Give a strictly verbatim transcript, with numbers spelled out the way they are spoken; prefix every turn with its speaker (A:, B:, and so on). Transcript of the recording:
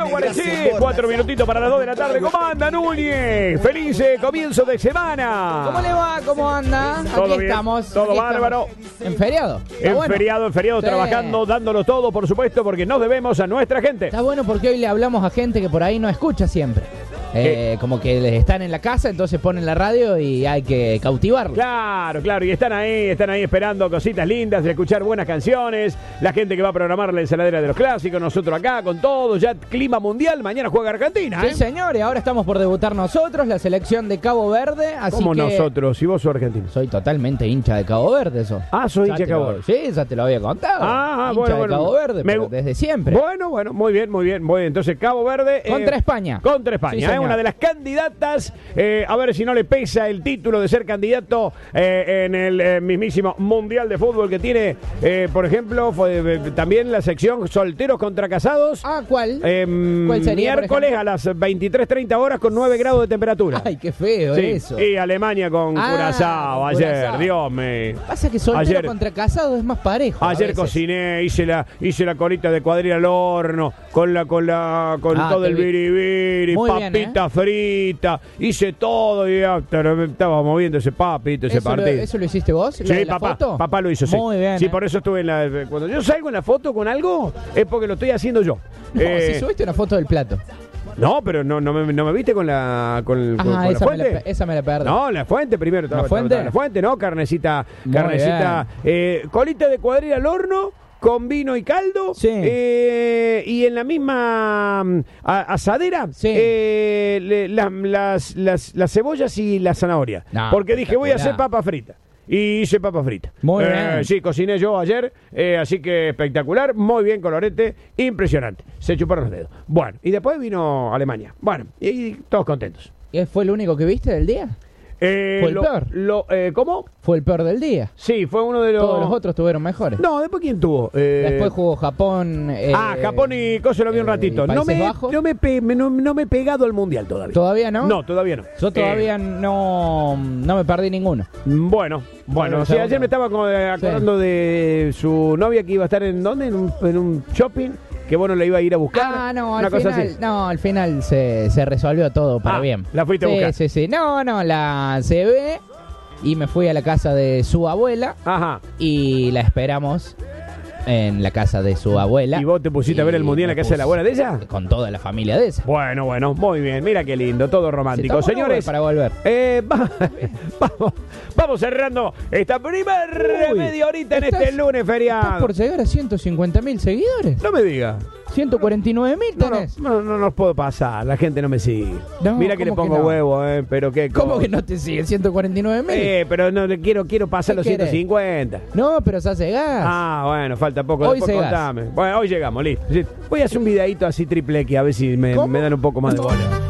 A: Bueno, Guarecí, cuatro minutitos para las dos de la tarde. ¿Cómo anda, Núñez? Feliz eh, comienzo de semana.
B: ¿Cómo le va? ¿Cómo anda?
A: Todo
B: Aquí
A: bien,
B: todo
A: todo bárbaro.
B: ¿En feriado?
A: En
B: bueno.
A: feriado, en feriado,
B: Sí.
A: trabajando, dándolo todo, por supuesto, porque nos debemos a nuestra gente.
B: Está bueno porque hoy le hablamos a gente que por ahí no escucha siempre. Eh, como que están en la casa, entonces ponen la radio y hay que cautivarlos.
A: Claro, claro, y están ahí, están ahí esperando cositas lindas, de escuchar buenas canciones, la gente que va a programar la ensaladera de los clásicos, nosotros acá con todo, ya clima mundial, mañana juega Argentina, ¿eh?
B: Sí, señor, y ahora estamos por debutar nosotros, la selección de Cabo Verde, así
A: ¿Cómo
B: que...
A: nosotros? Si vos sos argentino.
B: Soy totalmente hincha de Cabo Verde, eso.
A: Ah, soy
B: Ya
A: hincha de
B: te
A: Cabo
B: lo-
A: Verde.
B: Sí, ya te lo había contado.
A: Ah,
B: hincha
A: bueno,
B: de
A: bueno.
B: Cabo Verde,
A: Me
B: pero
A: gu-
B: desde siempre.
A: Bueno, bueno, muy bien, muy bien, muy bien. Entonces, Cabo Verde... eh,
B: Contra España.
A: Contra España,
B: Sí,
A: ¿eh?
B: señor.
A: Una de las candidatas, eh, a ver si no le pesa el título de ser candidato eh, en el eh, mismísimo Mundial de Fútbol que tiene, eh, por ejemplo, fue, eh, también la sección Solteros contra Casados.
B: Ah, ¿cuál?
A: Em,
B: ¿Cuál sería, por
A: miércoles
B: ejemplo?
A: a las veintitrés treinta horas con nueve grados de temperatura.
B: Ay, qué feo
A: Sí,
B: eso.
A: y Alemania con
B: Ah,
A: Curazao
B: con
A: ayer,
B: Curazao.
A: Dios me...
B: Pasa que soltero
A: Ayer-
B: contra casado es más parejo. a
A: Ayer
B: veces.
A: cociné, hice la, hice la colita de cuadrilla al horno, con la, con la, con
B: Ah,
A: todo
B: te
A: el
B: vi.
A: biribiri,
B: Muy bien,
A: papita frita, hice todo y ya, estaba moviendo ese papito, ese
B: ¿Eso lo,
A: partido.
B: ¿Eso lo hiciste vos? ¿Lo de
A: Sí,
B: la
A: papá,
B: foto?
A: papá lo hizo, sí.
B: Muy bien.
A: Sí,
B: ¿eh?
A: por eso estuve en la... Cuando yo salgo en la foto con algo, es porque lo estoy haciendo yo.
B: No,
A: Eh,
B: si subiste una foto del plato.
A: no, pero no, no, me, no me viste con la, con, con-
B: Ah,
A: con la
B: esa me la,
A: fuente.
B: pe- esa me la perdí.
A: No, la fuente primero.
B: ¿La
A: estaba-
B: fuente?
A: estaba La fuente, ¿no? Carnecita,
B: Muy
A: carnecita, eh, colita de cuadrilla al horno con vino y caldo.
B: Sí.
A: eh, y en la misma mm, a- asadera,
B: Sí.
A: eh, le- la- las, las, las cebollas y la zanahoria.
B: No,
A: Porque dije, voy a hacer
B: espectacular.
A: papa frita. Y hice papa frita.
B: Muy
A: Eh,
B: bien.
A: Sí, cociné yo ayer, eh, así que espectacular, muy bien colorete, impresionante. Se chuparon los dedos. Bueno, y después vino Alemania. Bueno, y, y todos contentos.
B: ¿Y ¿Fue el único que viste del día?
A: Eh,
B: ¿Fue el
A: lo-
B: peor?
A: lo- eh, ¿Cómo?
B: Fue el peor del día.
A: Sí, fue uno de los...
B: Todos los otros tuvieron mejores.
A: No, después ¿quién tuvo? Eh,
B: Después jugó Japón. eh,
A: Ah, Japón y Coso lo vi un
B: eh,
A: ratito.
B: y
A: No
B: Países
A: me,
B: Bajos.
A: no, me pe- me- no, no me he pegado al Mundial todavía.
B: ¿Todavía no?
A: No, todavía no.
B: Yo todavía
A: Eh,
B: no, no me perdí ninguno.
A: bueno, bueno,
B: Bueno,
A: sí,
B: segundo.
A: ayer me estaba como, eh, acordando de su novia que iba a estar en ¿dónde? En un, en un shopping, que bueno, le iba a ir a buscar.
B: Ah, no,
A: una
B: al
A: cosa
B: final,
A: así.
B: no, al final se, se resolvió todo para
A: Ah,
B: bien.
A: la fuiste a
B: sí,
A: buscar.
B: Sí, sí, no, no, la llevé y me fui a la casa de su abuela
A: Ajá.
B: y la esperamos en la casa de su abuela.
A: ¿Y vos te pusiste a ver el Mundial en la
B: me
A: casa de la
B: puse
A: abuela de ella?
B: Con toda la familia de esa.
A: Bueno, bueno, muy bien. Mira qué lindo, todo
B: Sí,
A: romántico.
B: está bueno
A: Señores,
B: para volver.
A: eh, va- vamos, vamos cerrando esta primer
B: Uy,
A: media horita en
B: estás-
A: este lunes
B: Estás
A: feriado.
B: por llegar a ciento cincuenta mil seguidores.
A: No me diga.
B: ciento cuarenta y nueve mil
A: No, no,
B: tenés.
A: no, no nos puedo pasar, la gente no me sigue.
B: No,
A: Mira que le
B: ¿cómo que
A: pongo
B: no?
A: huevo, eh, pero qué
B: ¿Cómo
A: cosa.
B: que no te siguen ciento cuarenta y nueve mil?
A: Eh, pero no le quiero, quiero pasar
B: ¿Qué
A: los
B: querés?
A: ciento cincuenta.
B: No, pero ya llegás.
A: Ah, bueno, falta poco.
B: Hoy
A: Después
B: llegás.
A: contame. Bueno, hoy llegamos, listo. Sí. Voy a hacer un videíto así triple X, a ver si me,
B: ¿Cómo?
A: me dan un poco más de bola.